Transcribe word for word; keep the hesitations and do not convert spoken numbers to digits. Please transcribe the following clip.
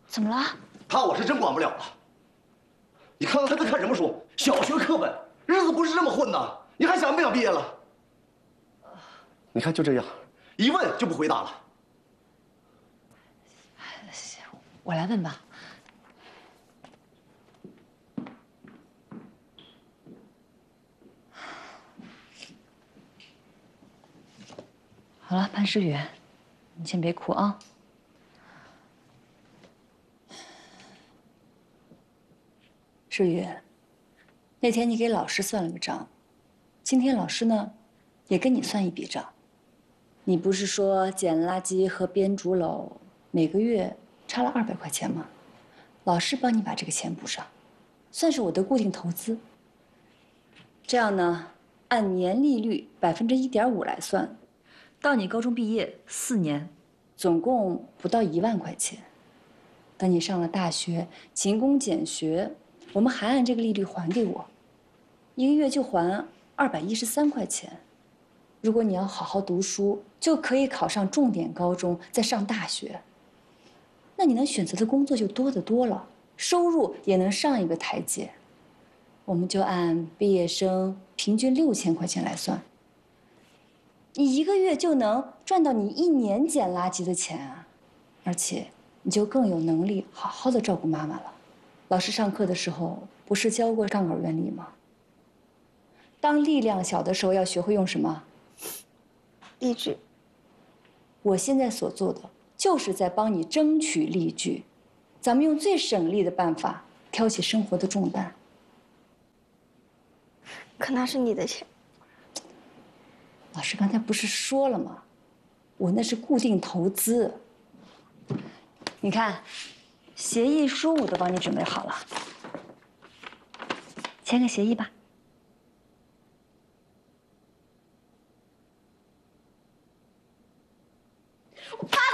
怎么了？ 他我是真管不了了。你看看他在看什么书？小学课本，日子不是这么混的。你还想不想毕业了？你看就这样，一问就不回答了。 我来问吧。好了，潘诗雨，你先别哭啊。诗雨，那天你给老师算了个账，今天老师呢，也跟你算一笔账。你不是说捡垃圾和编竹篓每个月差了二百块钱吗？老师帮你把这个钱补上，算是我的固定投资。这样呢，按年利率百分之一点五来算，到你高中毕业四年，总共不到一万块钱。等你上了大学，勤工俭学，我们还按这个利率还给我，一个月就还二百一十三块钱。如果你要好好读书，就可以考上重点高中，再上大学。那你能选择的工作就多得多了，收入也能上一个台阶。我们就按毕业生平均六千块钱来算，你一个月就能赚到你一年捡垃圾的钱啊！而且你就更有能力好好的照顾妈妈了。老师上课的时候不是教过杠杆原理吗？当力量小的时候要学会用什么？ 例句。 我现在所做的就是在帮你争取例句，咱们用最省力的办法挑起生活的重担。 可那是你的钱。 老师刚才不是说了吗？我那是固定投资。你看，协议书我都帮你准备好了，签个协议吧。 爸